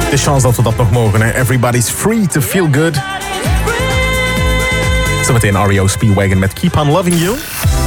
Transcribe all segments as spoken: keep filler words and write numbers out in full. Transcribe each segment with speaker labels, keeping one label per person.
Speaker 1: De chance dat we dat nog mogen. Hè. Everybody's free to feel good. Zometeen R E O Speedwagon met Keep on Loving You.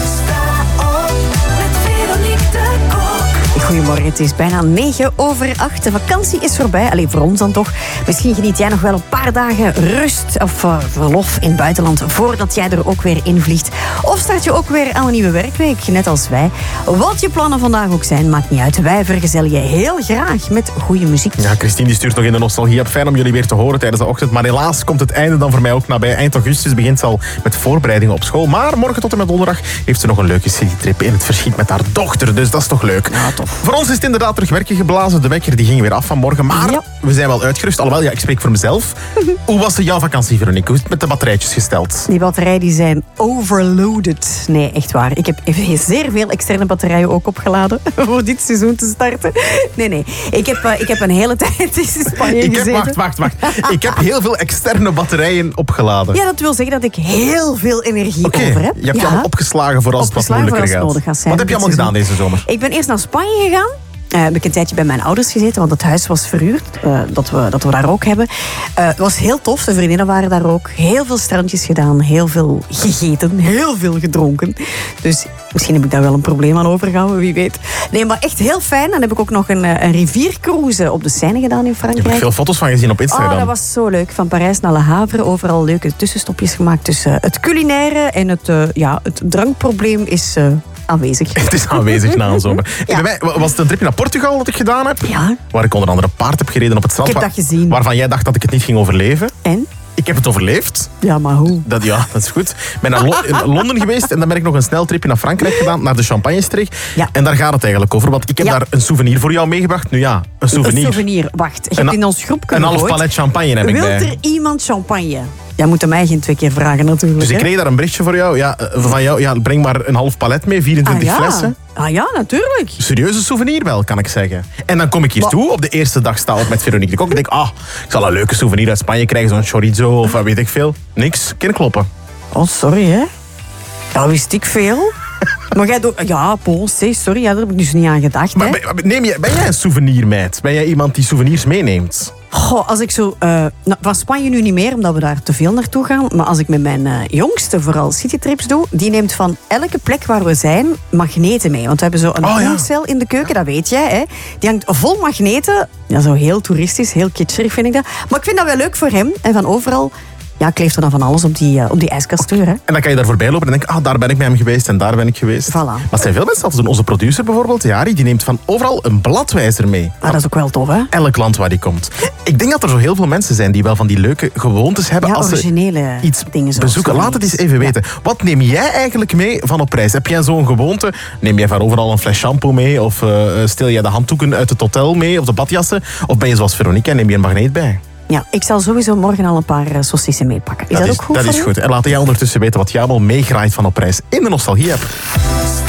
Speaker 2: Goedemorgen, het is bijna negen over acht. De vakantie is voorbij, alleen voor ons dan toch. Misschien geniet jij nog wel een paar dagen rust of uh, verlof in het buitenland voordat jij er ook weer invliegt. Of start je ook weer aan een nieuwe werkweek, net als wij. Wat je plannen vandaag ook zijn, maakt niet uit. Wij vergezellen je heel graag met goede muziek.
Speaker 1: Ja, Christine die stuurt nog in de nostalgie. Fijn om jullie weer te horen tijdens de ochtend. Maar helaas komt het einde dan voor mij ook nabij. Eind augustus begint ze al met voorbereidingen op school. Maar morgen tot en met donderdag heeft ze nog een leuke citytrip in het verschiet met haar dochter. Dus dat is toch leuk.
Speaker 2: Ja, tof.
Speaker 1: Voor ons is het inderdaad terug werken geblazen. De wekker die ging weer af vanmorgen. Maar ja, we zijn wel uitgerust. Alhoewel, ja, ik spreek voor mezelf. Hoe was jouw vakantie, Veronique? Hoe is het met de batterijtjes gesteld?
Speaker 2: Die batterijen die zijn overloaded. Nee, echt waar. Ik heb zeer veel externe batterijen ook opgeladen voor dit seizoen te starten. Nee, nee. Ik heb, uh, ik heb een hele tijd in Spanje
Speaker 1: ik heb,
Speaker 2: gezeten.
Speaker 1: Wacht, wacht, wacht. Ik heb heel veel externe batterijen opgeladen.
Speaker 2: Ja, dat wil zeggen dat ik heel veel energie
Speaker 1: okay.
Speaker 2: over heb.
Speaker 1: Je hebt
Speaker 2: ja.
Speaker 1: je allemaal opgeslagen voor als
Speaker 2: opgeslagen
Speaker 1: het wat moeilijker
Speaker 2: voor als
Speaker 1: gaat.
Speaker 2: Nodig gaat
Speaker 1: Wat heb je allemaal gedaan deze zomer?
Speaker 2: Ik ben eerst naar Spanje gegaan. Uh, heb ik een tijdje bij mijn ouders gezeten, want het huis was verhuurd. Uh, dat, we, dat we daar ook hebben. Uh, het was heel tof, de vriendinnen waren daar ook. Heel veel strandjes gedaan, heel veel gegeten, heel veel gedronken. Dus misschien heb ik daar wel een probleem aan overgehouden, wie weet. Nee, maar echt heel fijn. Dan heb ik ook nog een, een riviercruise op de Seine gedaan in Frankrijk.
Speaker 1: Ik heb veel foto's van gezien op Instagram.
Speaker 2: Oh, dat was zo leuk. Van Parijs naar Le Havre, overal leuke tussenstopjes gemaakt tussen het culinaire en het, uh, ja, het drankprobleem is... Uh, aanwezig.
Speaker 1: Het is aanwezig na een zomer. Ja. Bij mij was het een tripje naar Portugal dat ik gedaan heb.
Speaker 2: Ja.
Speaker 1: Waar ik onder andere paard heb gereden op het strand.
Speaker 2: Ik heb dat gezien.
Speaker 1: Waarvan jij dacht dat ik het niet ging overleven.
Speaker 2: En?
Speaker 1: Ik heb het overleefd.
Speaker 2: Ja, maar hoe?
Speaker 1: Dat, ja, dat is goed. Ik ben naar Lo- in Londen geweest en dan ben ik nog een snel tripje naar Frankrijk gedaan, naar de Champagne-streek.
Speaker 2: Ja.
Speaker 1: En daar gaat het eigenlijk over, want ik heb
Speaker 2: ja.
Speaker 1: daar een souvenir voor jou meegebracht. Nu ja, een souvenir.
Speaker 2: Een souvenir. Wacht, je
Speaker 1: een,
Speaker 2: hebt in ons groep
Speaker 1: Een half
Speaker 2: gegooid.
Speaker 1: palet champagne heb ik
Speaker 2: Wilt
Speaker 1: bij.
Speaker 2: er iemand champagne? Jij moet mij geen twee keer vragen natuurlijk.
Speaker 1: Dus ik
Speaker 2: hè?
Speaker 1: kreeg daar een berichtje voor jou. Ja, van jou ja, breng maar een half palet mee, vierentwintig
Speaker 2: ah, ja.
Speaker 1: flessen.
Speaker 2: Ah ja, natuurlijk.
Speaker 1: Serieuze souvenir wel, kan ik zeggen. En dan kom ik hier
Speaker 2: Ma-
Speaker 1: toe. Op de eerste dag sta ik met Veronique de Kok. Ik denk, ah, ik zal een leuke souvenir uit Spanje krijgen. Zo'n chorizo of wat weet ik veel. Niks, kan kloppen.
Speaker 2: Oh, sorry hè. Ja, wist ik veel. Maar jij doet... Ja, Paul, sorry, ja, daar heb ik dus niet aan gedacht.
Speaker 1: Maar
Speaker 2: hè.
Speaker 1: ben, neem je, ben jij een souvenirmeid? Ben jij iemand die souvenirs meeneemt?
Speaker 2: Goh, als ik zo... Uh, nou, van Spanje nu niet meer, omdat we daar te veel naartoe gaan. Maar als ik met mijn uh, jongste vooral citytrips doe, die neemt van elke plek waar we zijn magneten mee. Want we hebben zo een
Speaker 1: oh, ja.
Speaker 2: koelcel in de keuken, dat weet jij. Hè? Die hangt vol magneten. Ja, zo heel toeristisch, heel kitscherig vind ik dat. Maar ik vind dat wel leuk voor hem. En van overal... Ja, kleeft er dan van alles op die, uh, op die ijskastdeur. Hè?
Speaker 1: En dan kan je daar voorbij lopen en denken, ah, daar ben ik met hem geweest en daar ben ik geweest.
Speaker 2: Voilà.
Speaker 1: Maar het zijn veel mensen dat doen. Onze producer bijvoorbeeld, Jari, die neemt van overal een bladwijzer mee.
Speaker 2: Ah, dat is ook wel tof, hè?
Speaker 1: Elk land waar die komt. Ik denk dat er zo heel veel mensen zijn die wel van die leuke gewoontes hebben
Speaker 2: Ja,
Speaker 1: als
Speaker 2: originele
Speaker 1: ze iets
Speaker 2: dingen zoals
Speaker 1: bezoeken. Laat het eens even weten. Ja. Wat neem jij eigenlijk mee van op reis? Heb jij zo'n gewoonte? Neem jij van overal een fles shampoo mee? Of uh, stel jij de handdoeken uit het hotel mee? Of de badjassen? Of ben je zoals Veronique en neem je een magneet bij?
Speaker 2: Ja, ik zal sowieso morgen al een paar uh, saucissen meepakken. Is dat,
Speaker 1: dat
Speaker 2: ook goed
Speaker 1: Dat
Speaker 2: voor
Speaker 1: is
Speaker 2: u?
Speaker 1: goed. En laat jij ondertussen weten wat jij allemaal meegraait van op reis in de Nostalgie-app.